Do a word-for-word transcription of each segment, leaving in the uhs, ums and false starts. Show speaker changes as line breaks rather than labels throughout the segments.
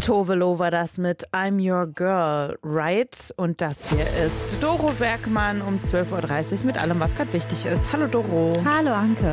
Tovelo war das mit I'm Your Girl, right? Und das hier ist Doro Werkmann um zwölf Uhr dreißig mit allem, was gerade wichtig ist. Hallo Doro.
Hallo Anke.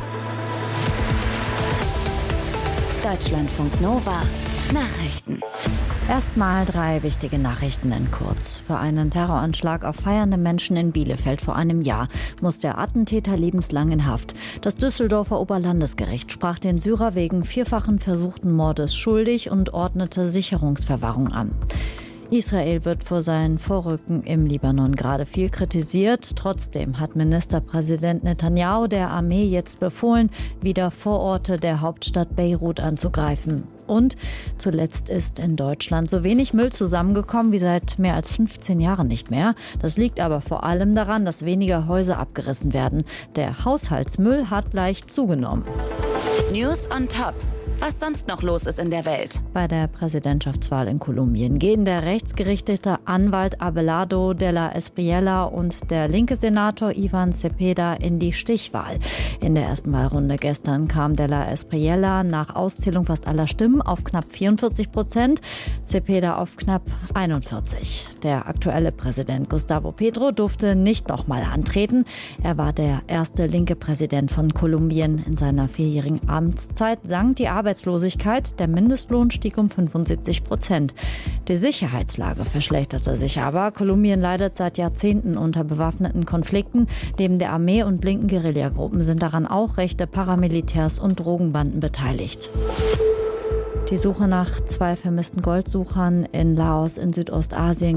Deutschlandfunk Nova Nachrichten.
Erstmal drei wichtige Nachrichten in kurz. Für einen Terroranschlag auf feiernde Menschen in Bielefeld vor einem Jahr muss der Attentäter lebenslang in Haft. Das Düsseldorfer Oberlandesgericht sprach den Syrer wegen vierfachen versuchten Mordes schuldig und ordnete Sicherungsverwahrung an. Israel wird für sein Vorrücken im Libanon gerade viel kritisiert. Trotzdem hat Ministerpräsident Netanyahu der Armee jetzt befohlen, wieder Vororte der Hauptstadt Beirut anzugreifen. Und zuletzt ist in Deutschland so wenig Müll zusammengekommen wie seit mehr als fünfzehn Jahren nicht mehr. Das liegt aber vor allem daran, dass weniger Häuser abgerissen werden. Der Haushaltsmüll hat leicht zugenommen.
News on Top. Was sonst noch los ist in der Welt.
Bei der Präsidentschaftswahl in Kolumbien gehen der rechtsgerichtete Anwalt Abelardo de la Espriella und der linke Senator Ivan Cepeda in die Stichwahl. In der ersten Wahlrunde gestern kam de la Espriella nach Auszählung fast aller Stimmen auf knapp vierundvierzig Prozent, Cepeda auf knapp einundvierzig. Der aktuelle Präsident Gustavo Petro durfte nicht nochmal antreten. Er war der erste linke Präsident von Kolumbien. In seiner vierjährigen Amtszeit sank die Arbeit Arbeitslosigkeit, der Mindestlohn stieg um fünfundsiebzig Prozent. Die Sicherheitslage verschlechterte sich aber. Kolumbien leidet seit Jahrzehnten unter bewaffneten Konflikten. Neben der Armee und linken Guerillagruppen sind daran auch rechte Paramilitärs und Drogenbanden beteiligt. Die Suche nach zwei vermissten Goldsuchern in Laos in Südostasien